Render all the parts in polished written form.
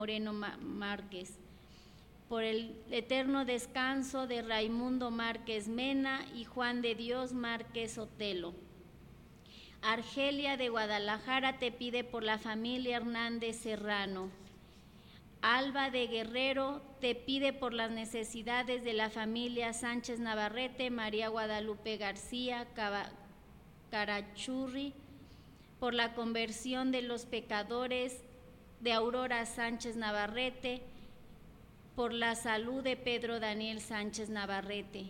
Moreno Márquez, por el eterno descanso de Raimundo Márquez Mena y Juan de Dios Márquez Otelo. Argelia de Guadalajara te pide por la familia Hernández Serrano. Alba de Guerrero te pide por las necesidades de la familia Sánchez Navarrete, María Guadalupe García Carachurri, por la conversión de los pecadores de Aurora Sánchez Navarrete, por la salud de Pedro Daniel Sánchez Navarrete.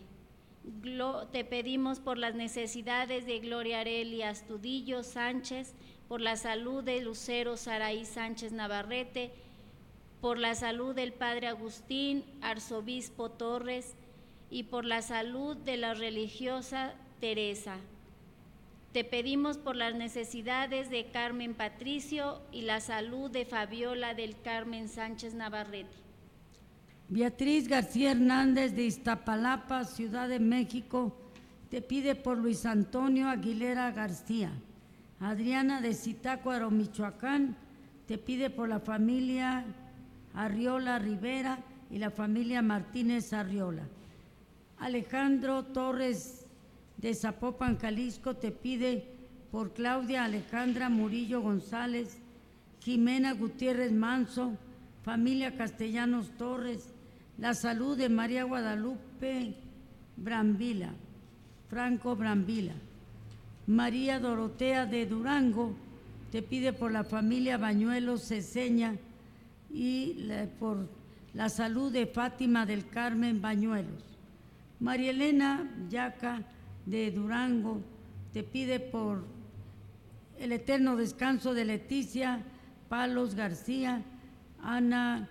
Te pedimos por las necesidades de Gloria Arelia Astudillo Sánchez, por la salud de Lucero Saraí Sánchez Navarrete, por la salud del Padre Agustín, Arzobispo Torres, y por la salud de la religiosa Teresa. Te pedimos por las necesidades de Carmen Patricio y la salud de Fabiola del Carmen Sánchez Navarrete. Beatriz García Hernández de Iztapalapa, Ciudad de México, te pide por Luis Antonio Aguilera García. Adriana de Zitácuaro, Michoacán, te pide por la familia Arriola Rivera y la familia Martínez Arriola. Alejandro Torres de Zapopan, Jalisco, te pide por Claudia Alejandra Murillo González, Jimena Gutiérrez Manso, familia Castellanos Torres, la salud de María Guadalupe Brambila, Franco Brambila. María Dorotea de Durango te pide por la familia Bañuelos Ceseña y por la salud de Fátima del Carmen Bañuelos. María Elena Yaca de Durango te pide por el eterno descanso de Leticia Palos García, Ana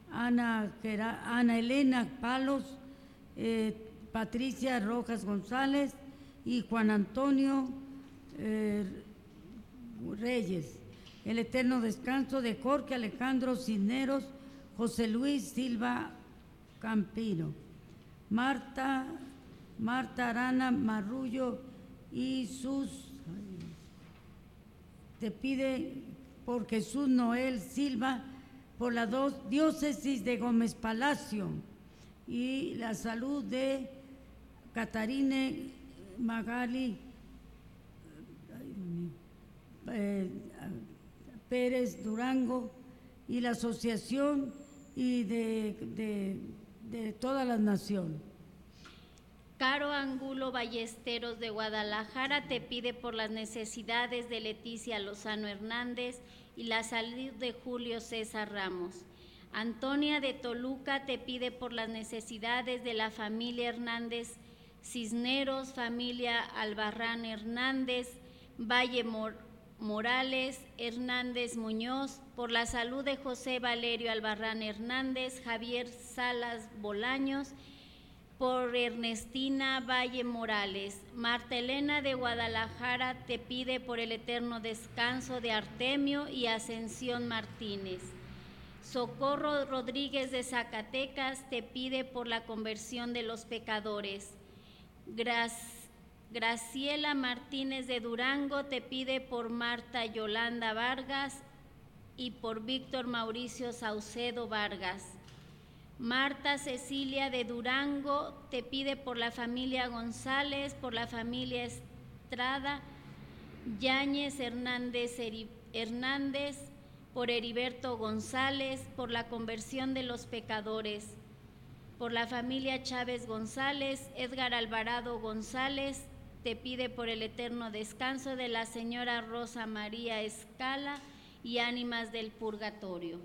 Elena Palos, Patricia Rojas González y Juan Antonio Reyes. El eterno descanso de Jorge Alejandro Cisneros, José Luis Silva Campino, Marta Arana Marrullo y te pide por Jesús Noel Silva, por la diócesis de Gómez Palacio y la salud de Catarine Magali Pérez Durango y la asociación y de toda la nación. Caro Angulo Ballesteros de Guadalajara te pide por las necesidades de Leticia Lozano Hernández y la salud de Julio César Ramos. Antonia de Toluca te pide por las necesidades de la familia Hernández Cisneros, familia Albarrán Hernández, Valle Morales, Hernández Muñoz, por la salud de José Valerio Albarrán Hernández, Javier Salas Bolaños, por Ernestina Valle Morales. Marta Elena de Guadalajara te pide por el eterno descanso de Artemio y Ascensión Martínez. Socorro Rodríguez de Zacatecas te pide por la conversión de los pecadores. Graciela Martínez de Durango te pide por Marta Yolanda Vargas y por Víctor Mauricio Saucedo Vargas. Marta Cecilia de Durango te pide por la familia González, por la familia Estrada, Yáñez Hernández, por Heriberto González, por la conversión de los pecadores, por la familia Chávez González. Edgar Alvarado González te pide por el eterno descanso de la señora Rosa María Escala y ánimas del purgatorio.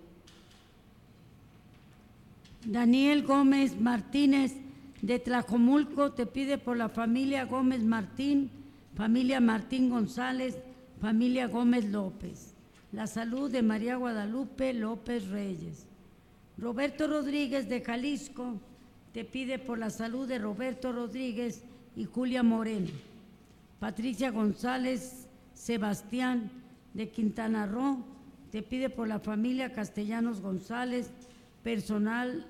Daniel Gómez Martínez de Tlajomulco te pide por la familia Gómez Martín, familia Martín González, familia Gómez López, la salud de María Guadalupe López Reyes. Roberto Rodríguez de Jalisco te pide por la salud de Roberto Rodríguez y Julia Moreno. Patricia González Sebastián de Quintana Roo te pide por la familia Castellanos González, personas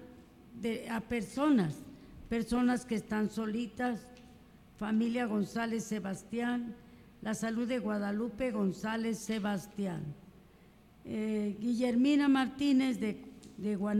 que están solitas, familia González Sebastián, la salud de Guadalupe González Sebastián. Guillermina Martínez de de Guanajuato.